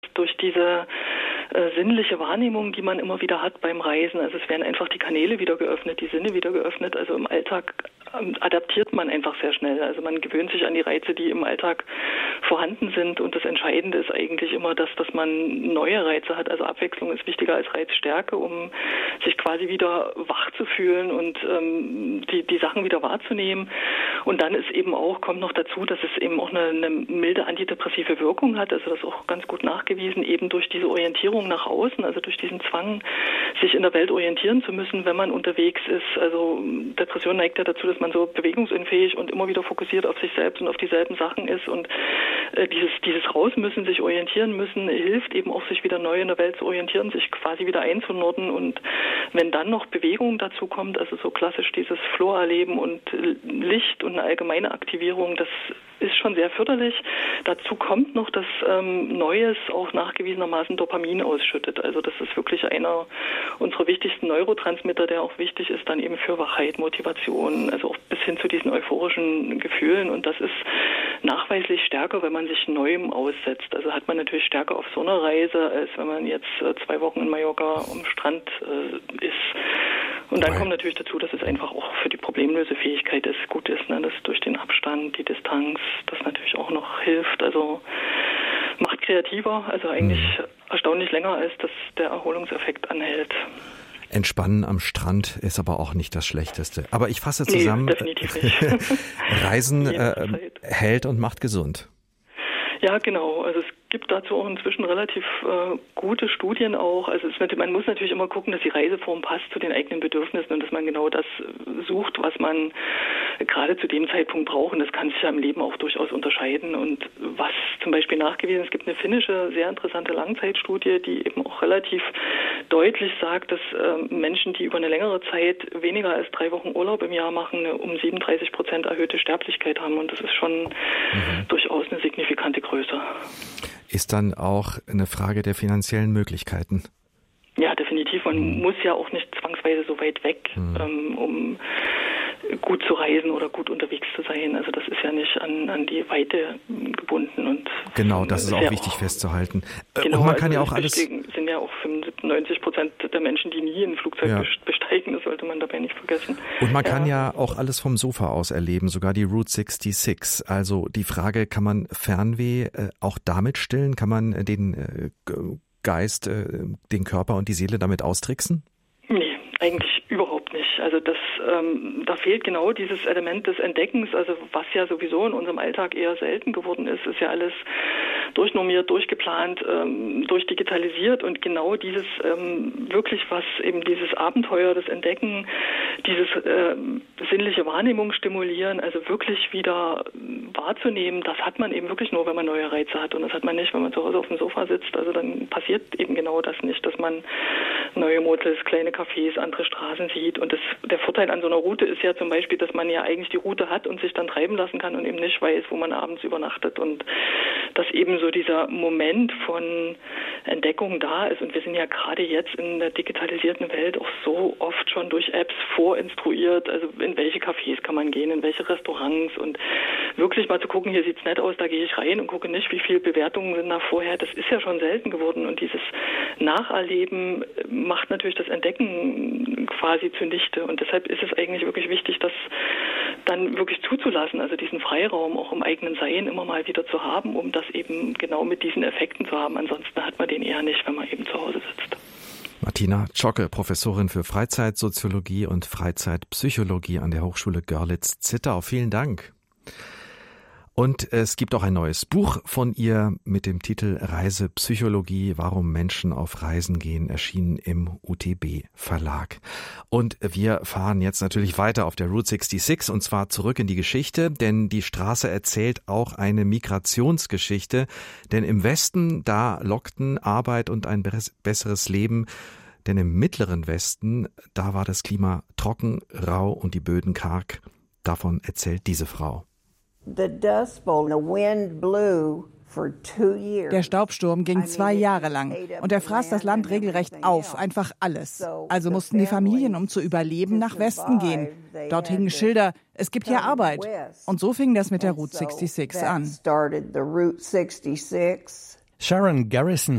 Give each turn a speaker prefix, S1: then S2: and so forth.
S1: durch diese sinnliche Wahrnehmung, die man immer wieder hat beim Reisen. Also es werden einfach die Kanäle wieder geöffnet, die Sinne wieder geöffnet. Also im Alltag adaptiert man einfach sehr schnell. Also man gewöhnt sich an die Reize, die im Alltag vorhanden sind. Und das Entscheidende ist eigentlich immer das, dass man neue Reize hat. Also Abwechslung ist wichtiger als Reizstärke, um sich quasi wieder wach zu fühlen und die Sachen wieder wahrzunehmen. Und dann ist eben auch, kommt noch dazu, dass es eben auch eine milde antidepressive Wirkung hat. Also das ist auch ganz gut nachgewiesen, eben durch diese Orientierung nach außen, also durch diesen Zwang, sich in der Welt orientieren zu müssen, wenn man unterwegs ist. Also Depression neigt ja dazu, dass man so bewegungsunfähig und immer wieder fokussiert auf sich selbst und auf dieselben Sachen ist. Und dieses Raus müssen, sich orientieren müssen, hilft eben auch, sich wieder neu in der Welt zu orientieren, sich quasi wieder einzunorden. Und wenn dann noch Bewegung dazu kommt, also so klassisch dieses Flora-Erleben und Licht und eine allgemeine Aktivierung, das ist schon sehr förderlich. Dazu kommt noch, dass Neues auch nachgewiesenermaßen Dopamin ausschüttet. Also das ist wirklich einer unserer wichtigsten Neurotransmitter, der auch wichtig ist dann eben für Wachheit, Motivation, also auch bis hin zu diesen euphorischen Gefühlen. Und das ist nachweislich stärker, wenn man sich Neuem aussetzt. Also hat man natürlich stärker auf so einer Reise, als wenn man jetzt 2 Wochen in Mallorca am Strand ist. Und dann kommt natürlich dazu, dass es einfach auch für die Problemlösefähigkeit gut ist, ne? Dass durch den Abstand, die Distanz, das natürlich auch noch hilft. Also macht kreativer, also eigentlich erstaunlich länger, als dass der Erholungseffekt anhält.
S2: Entspannen am Strand ist aber auch nicht das Schlechteste. Aber ich fasse zusammen,
S1: definitiv nicht.
S2: Reisen hält und macht gesund.
S1: Ja, genau. Also es gibt dazu auch inzwischen relativ gute Studien auch. Also man muss natürlich immer gucken, dass die Reiseform passt zu den eigenen Bedürfnissen und dass man genau das sucht, was man gerade zu dem Zeitpunkt braucht. Und das kann sich ja im Leben auch durchaus unterscheiden. Und was zum Beispiel nachgewiesen ist, es gibt eine finnische, sehr interessante Langzeitstudie, die eben auch relativ deutlich sagt, dass Menschen, die über eine längere Zeit weniger als 3 Wochen Urlaub im Jahr machen, eine um 37% erhöhte Sterblichkeit haben. Und das ist schon durchaus eine signifikante Größe.
S2: Ist dann auch eine Frage der finanziellen Möglichkeiten.
S1: Ja, definitiv. Man muss ja auch nicht zwangsweise so weit weg, um gut zu reisen oder gut unterwegs zu sein. Also das ist ja nicht an die Weite gebunden. Und
S2: genau, das ist auch wichtig festzuhalten.
S1: Genau,
S2: und man kann
S1: also
S2: ja auch alles...
S1: sind ja auch 95% der Menschen, die nie ein Flugzeug besteigen. Das sollte man dabei nicht vergessen.
S2: Und man kann ja auch alles vom Sofa aus erleben, sogar die Route 66. Also die Frage, kann man Fernweh auch damit stillen? Kann man den Geist, den Körper und die Seele damit austricksen?
S1: Nee, eigentlich überhaupt nicht. Also da fehlt genau dieses Element des Entdeckens, also was ja sowieso in unserem Alltag eher selten geworden ist ja alles durchnormiert, durchgeplant, durchdigitalisiert und genau dieses wirklich, was eben dieses Abenteuer, das Entdecken, dieses sinnliche Wahrnehmung stimulieren, also wirklich wieder wahrzunehmen, das hat man eben wirklich nur, wenn man neue Reize hat und das hat man nicht, wenn man zu Hause auf dem Sofa sitzt, also dann passiert eben genau das nicht, dass man neue Motels, kleine Cafés, andere Straßen sieht und der Vorteil an so einer Route ist ja zum Beispiel, dass man ja eigentlich die Route hat und sich dann treiben lassen kann und eben nicht weiß, wo man abends übernachtet und dass eben so dieser Moment von Entdeckung da ist und wir sind ja gerade jetzt in der digitalisierten Welt auch so oft schon durch Apps vorinstruiert, also in welche Cafés kann man gehen, in welche Restaurants und wirklich mal zu gucken, hier sieht's nett aus, da gehe ich rein und gucke nicht, wie viele Bewertungen sind da vorher, das ist ja schon selten geworden und dieses Nacherleben macht natürlich das Entdecken quasi zunichte und deshalb ist es eigentlich wirklich wichtig, das dann wirklich zuzulassen, also diesen Freiraum auch im eigenen Sein immer mal wieder zu haben, um das eben genau mit diesen Effekten zu haben. Ansonsten hat man den eher nicht, wenn man eben zu Hause sitzt.
S2: Martina Zschocke, Professorin für Freizeitsoziologie und Freizeitpsychologie an der Hochschule Görlitz-Zittau. Vielen Dank. Und es gibt auch ein neues Buch von ihr mit dem Titel Reisepsychologie, warum Menschen auf Reisen gehen, erschienen im UTB Verlag. Und wir fahren jetzt natürlich weiter auf der Route 66 und zwar zurück in die Geschichte, denn die Straße erzählt auch eine Migrationsgeschichte, denn im Westen, da lockten Arbeit und ein besseres Leben, denn im mittleren Der war das Klima trocken, rau und die Böden karg. Davon erzählt diese Frau.
S3: Der Staubsturm ging 2 Jahre lang und er fraß das Land regelrecht auf, einfach alles. Also mussten die Familien, um zu überleben, nach Westen gehen. Dort hingen Schilder, es gibt hier Arbeit. Und so fing das mit der Route 66 an.
S4: Sharon Garrison